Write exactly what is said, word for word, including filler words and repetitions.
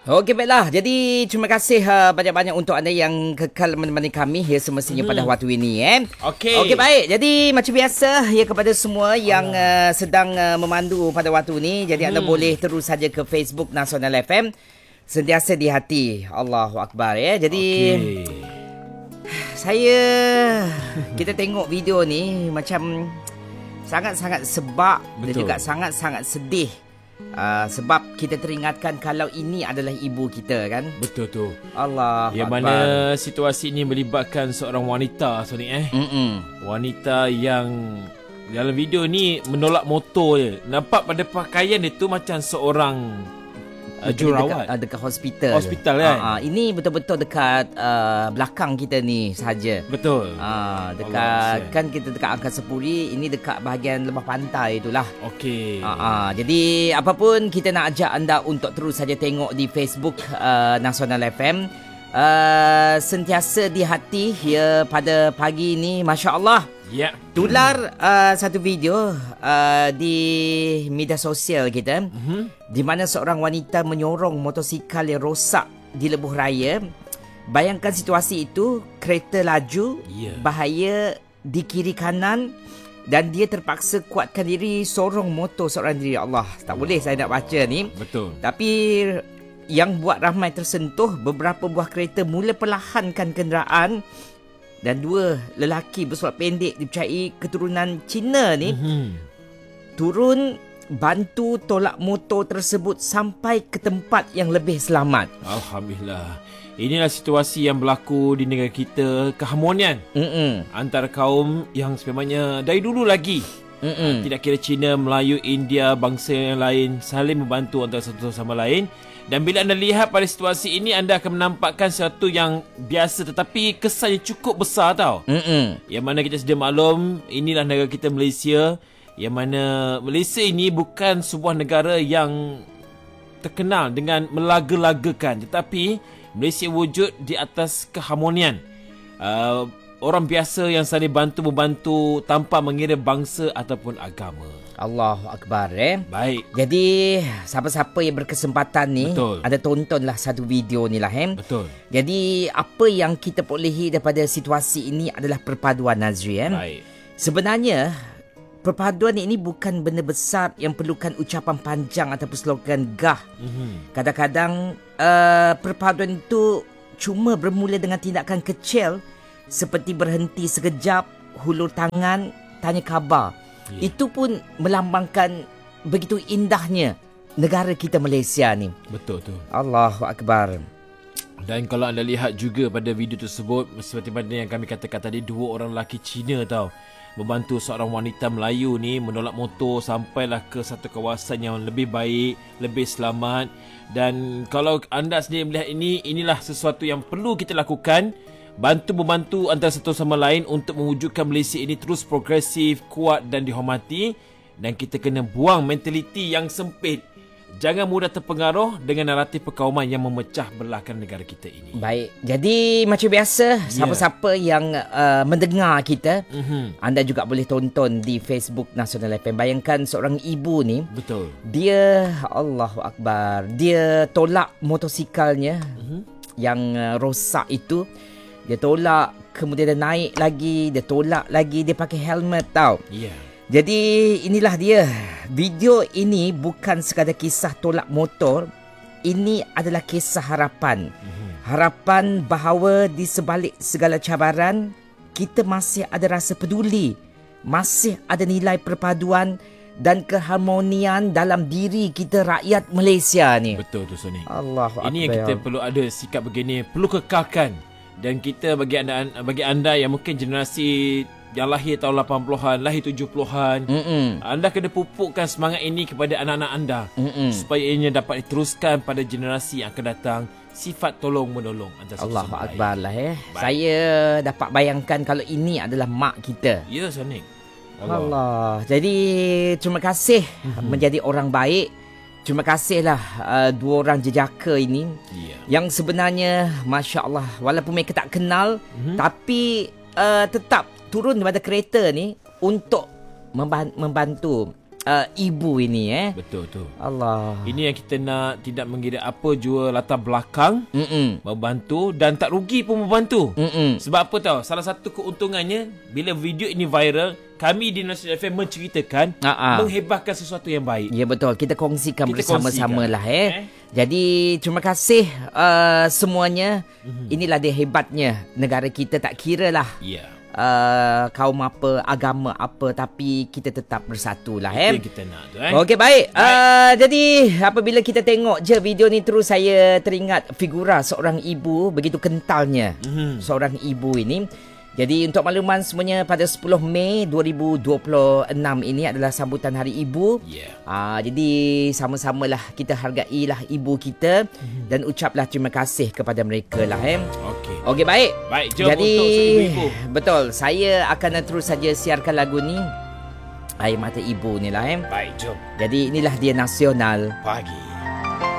Okey, baiklah. Jadi terima kasih uh, banyak-banyak untuk anda yang kekal menemani kami ya semestinya hmm. pada waktu ini eh. Okey. Okey, baik. Jadi macam biasa ya kepada semua yang uh, sedang uh, memandu pada waktu ini, jadi hmm. anda boleh terus saja ke Facebook Nasional F M. Sentiasa di hati. Allahu Akbar ya. Jadi okay. saya kita tengok video ni macam sangat-sangat sebab Betul. dan juga sangat-sangat sedih. Uh, sebab kita teringatkan kalau ini adalah ibu kita kan. Betul tu. Allah Yang Akbar. mana situasi ini melibatkan seorang wanita Sonic eh. Mm-mm. Wanita yang dalam video ni menolak motor je. Nampak pada pakaian dia tu macam seorang uh, jururawat dekat, uh, dekat hospital. Hospital kan. Uh, uh, ini betul-betul dekat uh, belakang kita ni sahaja. Betul. Uh, dekat Allah, kan kita dekat Angkasa Puri, ini dekat bahagian lembah pantai itulah. Okey. Uh, uh, jadi apapun kita nak ajak anda untuk terus saja tengok di Facebook uh, Nasional F M. Uh, sentiasa di hati ya pada pagi ini, masya-Allah. Ya. Yeah. Tular uh, satu video uh, di media sosial kita mm-hmm. di mana seorang wanita menyorong motosikal yang rosak di lebuh raya. Bayangkan situasi itu, kereta laju, yeah. bahaya di kiri kanan dan dia terpaksa kuatkan diri sorong motor seorang diri. Allah, tak Allah. boleh saya nak baca ni. Betul. Tapi yang buat ramai tersentuh, beberapa buah kereta mula perlahankan kenderaan dan dua lelaki bersolek pendek dipercayai keturunan Cina ni mm-hmm. turun bantu tolak motor tersebut sampai ke tempat yang lebih selamat. Alhamdulillah. Inilah situasi yang berlaku di negara kita, keharmonian Mm-mm. antara kaum yang sebenarnya dari dulu lagi Mm-mm. tidak kira Cina, Melayu, India, bangsa yang lain saling membantu antara satu sama lain. Dan bila anda lihat pada situasi ini, anda akan menampakkan sesuatu yang biasa tetapi kesannya cukup besar tau. Mm-mm. Yang mana kita sedia maklum, inilah negara kita Malaysia. Yang mana Malaysia ini bukan sebuah negara yang terkenal dengan melaga-lagakan. Tetapi Malaysia wujud di atas keharmonian. Uh, orang biasa yang saling bantu-membantu tanpa mengira bangsa ataupun agama. Allahu Akbar eh. Baik. Jadi siapa-siapa yang berkesempatan ni, Betul. ada tontonlah satu video ni lah eh. Betul. Jadi apa yang kita perolehi daripada situasi ini adalah perpaduan, Nazri eh. Baik. Sebenarnya perpaduan ini bukan benda besar yang perlukan ucapan panjang ataupun slogan gah. Mm-hmm. Kadang-kadang uh, perpaduan itu cuma bermula dengan tindakan kecil seperti berhenti sekejap, hulur tangan, tanya khabar. Yeah. Itu pun melambangkan begitu indahnya negara kita Malaysia ni. Betul tu. Allahu Akbar. Dan kalau anda lihat juga pada video tersebut, seperti mana yang kami katakan tadi, dua orang lelaki Cina tau membantu seorang wanita Melayu ni menolak motor sampailah ke satu kawasan yang lebih baik, lebih selamat. Dan kalau anda sendiri melihat ini, inilah sesuatu yang perlu kita lakukan. Bantu-membantu antara satu sama lain untuk mewujudkan Malaysia ini terus progresif, kuat dan dihormati. Dan kita kena buang mentaliti yang sempit. Jangan mudah terpengaruh dengan naratif perkauman yang memecah belahkan negara kita ini. Baik, jadi macam biasa, yeah. siapa-siapa yang uh, mendengar kita, mm-hmm. anda juga boleh tonton di Facebook Nasional F M. Bayangkan seorang ibu ni, betul. Dia, Allahu Akbar, dia tolak motosikalnya mm-hmm. yang uh, rosak itu. Dia tolak, kemudian dia naik lagi, dia tolak lagi, dia pakai helmet tau. Ya. Yeah. Jadi inilah dia. Video ini bukan sekadar kisah tolak motor. Ini adalah kisah harapan. Mm-hmm. Harapan bahawa di sebalik segala cabaran, kita masih ada rasa peduli. Masih ada nilai perpaduan dan keharmonian dalam diri kita rakyat Malaysia ni. Betul tu, Sonic. Allahu Akbar. Ini yang kita perlu ada sikap begini, perlu kekalkan. Dan kita bagi anda bagi anda yang mungkin generasi yang lahir tahun lapan puluhan, lahir tujuh puluhan, Mm-mm. anda kena pupukkan semangat ini kepada anak-anak anda. Mm-mm. Supaya ianya dapat diteruskan pada generasi yang akan datang, sifat tolong menolong antara satu sama lain. Allahu Akbar lah eh. Baik. Saya dapat bayangkan kalau ini adalah mak kita. Ya, Sonic. Allah. Allah. Jadi terima kasih mm-hmm. menjadi orang baik. Terima kasihlah uh, dua orang jejaka ini yeah. yang sebenarnya Masya Allah, walaupun mereka tak kenal mm-hmm. tapi uh, tetap turun daripada kereta ni untuk membantu uh, ibu ini eh. Betul tu. Allah. Ini yang kita nak, tidak mengira apa jua latar belakang, Mm-mm. membantu dan tak rugi pun membantu. Mm-mm. Sebab apa tahu? Salah satu keuntungannya bila video ini viral, kami di Nasional F M menceritakan, uh-uh. menghebatkan sesuatu yang baik. Ya betul, kita kongsikan kita bersama-sama kongsikan. lah eh. eh. Jadi terima kasih uh, semuanya. Mm-hmm. Inilah dia hebatnya negara kita, tak kira lah. Ya. Yeah. Uh, kaum apa, agama apa, tapi kita tetap bersatu lah eh. Itu kita nak tu eh. Okey, baik. Uh, jadi apabila kita tengok je video ni, terus saya teringat figura seorang ibu, begitu kentalnya mm-hmm. seorang ibu ini. Jadi untuk makluman semuanya, pada sepuluh Mei dua ribu dua puluh enam ini adalah sambutan Hari Ibu. Yeah. Uh, jadi sama-samalah kita hargailah ibu kita mm-hmm. dan ucaplah terima kasih kepada mereka lah eh. Okey. Okey, baik. Baik, jom jadi, untuk ibu-ibu. Betul, saya akan terus saja siarkan lagu ni, Air Mata Ibu ni lah eh. Baik, jom. Jadi inilah dia Nasional Pagi.